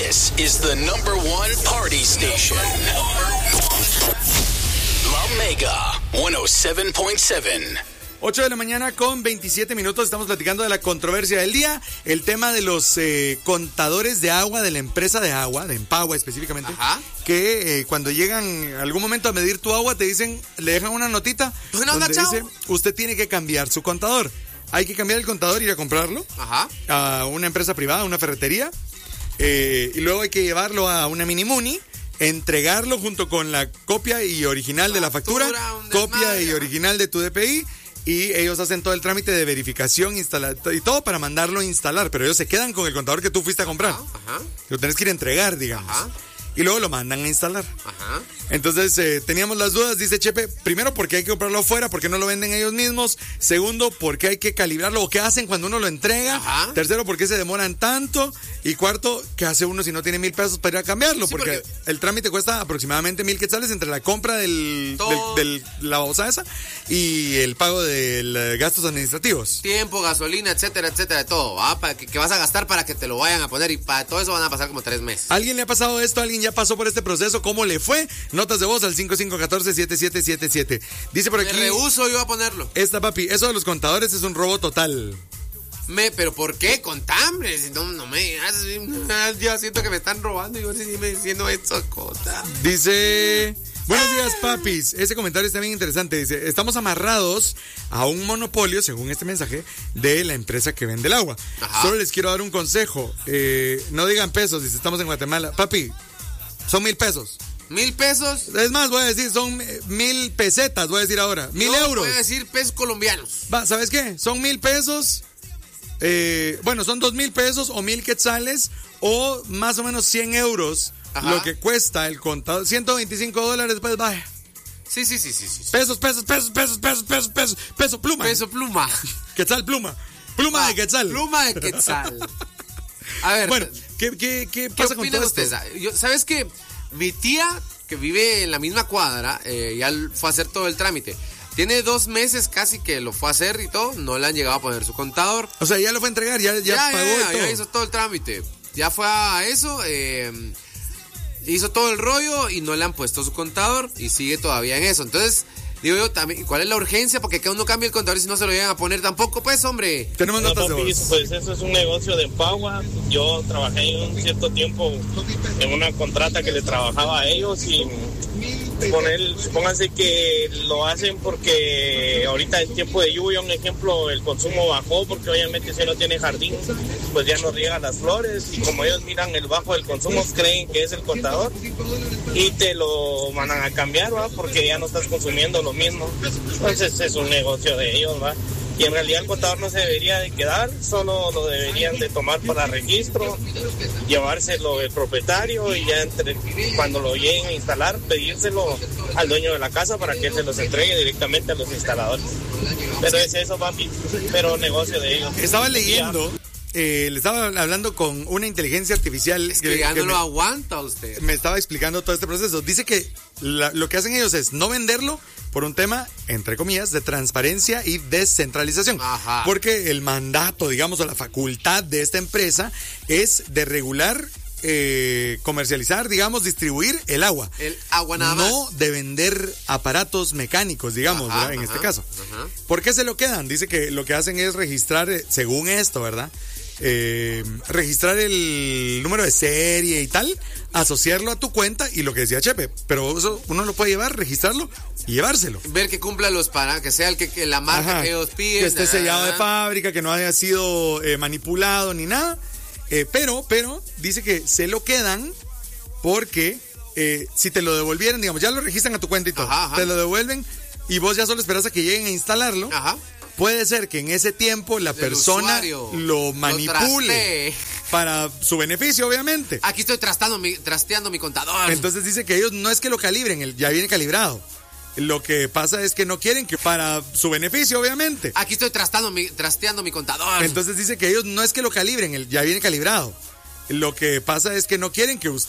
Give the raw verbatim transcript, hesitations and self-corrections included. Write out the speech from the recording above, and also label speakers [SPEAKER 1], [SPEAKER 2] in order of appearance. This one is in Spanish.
[SPEAKER 1] This is the number one party station. La Mega ciento siete punto siete.
[SPEAKER 2] ocho de la mañana con veintisiete minutos, estamos platicando de la controversia del día, el tema de los eh, contadores de agua de la empresa de agua, de Empagua específicamente.
[SPEAKER 3] Ajá.
[SPEAKER 2] Que eh, cuando llegan algún momento a medir tu agua te dicen, le dejan una notita
[SPEAKER 3] Buena onda,
[SPEAKER 2] donde
[SPEAKER 3] chao.
[SPEAKER 2] dice, usted tiene que cambiar su contador. Hay que cambiar el contador, ir a comprarlo
[SPEAKER 3] Ajá.
[SPEAKER 2] a una empresa privada, una ferretería, eh, y luego hay que llevarlo a una Minimuni, entregarlo junto con la copia y original de la factura,
[SPEAKER 3] Factura, un
[SPEAKER 2] copia
[SPEAKER 3] desmadre,
[SPEAKER 2] y
[SPEAKER 3] ajá.
[SPEAKER 2] original de tu D P I, y ellos hacen todo el trámite de verificación instala- y todo para mandarlo a instalar, pero ellos se quedan con el contador que tú fuiste a comprar.
[SPEAKER 3] Ajá.
[SPEAKER 2] Lo tenés que ir a entregar, digamos.
[SPEAKER 3] Ajá.
[SPEAKER 2] Y luego lo mandan a instalar.
[SPEAKER 3] Ajá.
[SPEAKER 2] Entonces eh, teníamos las dudas, dice Chepe, primero porque hay que comprarlo afuera, porque no lo venden ellos mismos, segundo porque hay que calibrarlo o qué hacen cuando uno lo entrega,
[SPEAKER 3] Ajá.
[SPEAKER 2] tercero porque se demoran tanto y cuarto, ¿qué hace uno si no tiene mil pesos para ir a cambiarlo?
[SPEAKER 3] Sí,
[SPEAKER 2] porque,
[SPEAKER 3] porque-
[SPEAKER 2] el trámite cuesta aproximadamente mil quetzales entre la compra del,
[SPEAKER 3] Todo.
[SPEAKER 2] del, del- la babosa esa y el pago de los gastos administrativos.
[SPEAKER 3] Tiempo, gasolina, etcétera, etcétera, de todo, ¿va? Para que, que vas a gastar para que te lo vayan a poner y para todo eso van a pasar como tres meses.
[SPEAKER 2] ¿A ¿Alguien le ha pasado esto? ¿Alguien ya pasó por este proceso? ¿Cómo le fue? Notas de voz al cinco cinco uno cuatro siete siete siete siete. Dice por
[SPEAKER 3] Me
[SPEAKER 2] aquí...
[SPEAKER 3] rehuso yo a ponerlo.
[SPEAKER 2] Esta, papi, eso de los contadores es un robo total.
[SPEAKER 3] Me, pero ¿por qué? Contame. Si no, no me. Yo siento que me están robando y yo sí me diciendo esas cosas.
[SPEAKER 2] Dice... Buenos días, papis. Ese comentario está bien interesante. Dice, estamos amarrados a un monopolio, según este mensaje, de la empresa que vende el agua.
[SPEAKER 3] Ajá.
[SPEAKER 2] Solo les quiero dar un consejo. Eh, no digan pesos, dice, estamos en Guatemala. Papi, son mil pesos.
[SPEAKER 3] ¿Mil pesos?
[SPEAKER 2] Es más, voy a decir, son eh, mil pesetas, voy a decir ahora. Mil
[SPEAKER 3] Yo
[SPEAKER 2] euros.
[SPEAKER 3] Voy a decir pesos colombianos.
[SPEAKER 2] Va, ¿sabes qué? Son mil pesos. Eh, bueno, son dos mil pesos o mil quetzales o más o menos cien euros.
[SPEAKER 3] Ajá.
[SPEAKER 2] Lo que cuesta el contador. ciento veinticinco dólares, pues vaya.
[SPEAKER 3] Sí, sí, sí, sí, sí.
[SPEAKER 2] Pesos, pesos, pesos, pesos, pesos, pesos, pesos, peso, pluma.
[SPEAKER 3] Peso pluma.
[SPEAKER 2] Quetzal, pluma. Pluma de quetzal.
[SPEAKER 3] Pluma de quetzal. A ver,
[SPEAKER 2] Bueno, ¿qué, qué, qué
[SPEAKER 3] ¿qué
[SPEAKER 2] pasa con
[SPEAKER 3] opinan
[SPEAKER 2] todo esto?
[SPEAKER 3] ustedes? Yo- ¿Sabes qué? Mi tía, que vive en la misma cuadra, eh, ya fue a hacer todo el trámite. Tiene dos meses casi que lo fue a hacer y todo. No le han llegado a poner su contador.
[SPEAKER 2] O sea, ya lo fue a entregar, ya, ya,
[SPEAKER 3] Ya,
[SPEAKER 2] pagó
[SPEAKER 3] ya,
[SPEAKER 2] y
[SPEAKER 3] ya,
[SPEAKER 2] todo.
[SPEAKER 3] ya hizo todo el trámite. Ya fue a eso, eh, hizo todo el rollo y no le han puesto su contador y sigue todavía en eso. Entonces, digo yo, también, ¿cuál es la urgencia? Porque cada uno cambia el contador y si no se lo llegan a poner tampoco, pues, hombre.
[SPEAKER 2] Tenemos
[SPEAKER 4] Hola,
[SPEAKER 2] notas de
[SPEAKER 4] papis,
[SPEAKER 2] voz.
[SPEAKER 4] pues eso es un negocio de Empagua. Yo trabajé un cierto tiempo en una contrata que le trabajaba a ellos y con él, supónganse que lo hacen porque ahorita en tiempo de lluvia, un ejemplo, el consumo bajó porque obviamente si no tiene jardín, pues ya no riega las flores y como ellos miran el bajo del consumo, creen que es el contador y te lo mandan a cambiar, ¿va? Porque ya no estás consumiendo lo mismo. Entonces es un negocio de ellos, ¿va? Y en realidad el contador no se debería de quedar, solo lo deberían de tomar para registro, llevárselo el propietario y ya entre, cuando lo lleguen a instalar, pedírselo al dueño de la casa para que él se los entregue directamente a los instaladores. Pero es eso, papi, pero negocio de ellos.
[SPEAKER 2] Estaba leyendo, eh, le estaba hablando con una inteligencia artificial
[SPEAKER 3] Es que ya no
[SPEAKER 2] me,
[SPEAKER 3] lo aguanta usted.
[SPEAKER 2] me estaba explicando todo este proceso. Dice que la- lo que hacen ellos es no venderlo por un tema, entre comillas, de transparencia y descentralización.
[SPEAKER 3] Ajá.
[SPEAKER 2] Porque el mandato, digamos, o la facultad de esta empresa es de regular, eh, comercializar, digamos, distribuir el agua.
[SPEAKER 3] El agua nada más.
[SPEAKER 2] No de vender aparatos mecánicos, digamos,
[SPEAKER 3] Ajá,
[SPEAKER 2] ¿verdad? En
[SPEAKER 3] ajá,
[SPEAKER 2] este caso.
[SPEAKER 3] ajá.
[SPEAKER 2] ¿Por qué se lo quedan? Dice que lo que hacen es registrar, eh, según esto, ¿verdad? Eh, registrar el número de serie y tal, asociarlo a tu cuenta y lo que decía Chepe, pero eso uno lo puede llevar, registrarlo y llevárselo.
[SPEAKER 3] Ver que cumpla los para, que sea el que, que la marca
[SPEAKER 2] Ajá.
[SPEAKER 3] que ellos piden.
[SPEAKER 2] Que esté sellado de
[SPEAKER 3] ah.
[SPEAKER 2] fábrica, que no haya sido eh, manipulado ni nada. Eh, pero, pero, dice que se lo quedan porque eh, si te lo devolvieran, digamos, ya lo registran a tu cuenta y todo,
[SPEAKER 3] Ajá, ajá.
[SPEAKER 2] te lo devuelven y vos ya solo esperas a que lleguen a instalarlo.
[SPEAKER 3] Ajá.
[SPEAKER 2] Puede ser que en ese tiempo la
[SPEAKER 3] El
[SPEAKER 2] persona
[SPEAKER 3] usuario
[SPEAKER 2] lo manipule
[SPEAKER 3] trastee.
[SPEAKER 2] para su beneficio, obviamente.
[SPEAKER 3] Aquí estoy trastando mi, trasteando mi contador.
[SPEAKER 2] Entonces dice que ellos no es que lo calibren, él ya viene calibrado. Lo que pasa es que no quieren que para su beneficio, obviamente.
[SPEAKER 3] Aquí estoy trastando mi, trasteando mi contador.
[SPEAKER 2] Entonces dice que ellos no es que lo calibren, él ya viene calibrado. Lo que pasa es que no quieren que usted